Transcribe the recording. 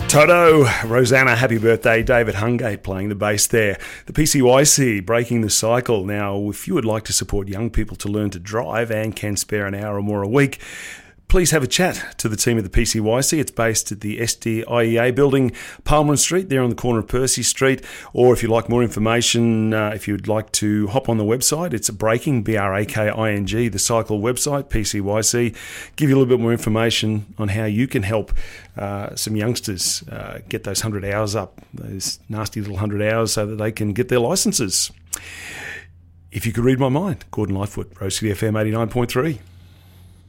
Toto, Rosanna, happy birthday. David Hungate playing the bass there. The PCYC, breaking the cycle. Now, if you would like to support young people to learn to drive and can spare an hour or more a week, please have a chat to the team at the PCYC. It's based at the SDIEA building, Palmer Street, there on the corner of Percy Street. Or if you'd like more information, if you'd like to hop on the website, it's Braking, BRAKING, the cycle website, PCYC. Give you a little bit more information on how you can help some youngsters get those 100 hours up, those nasty little 100 hours, so that they can get their licences. If you could read my mind, Gordon Lightfoot, Rose City FM 89.3.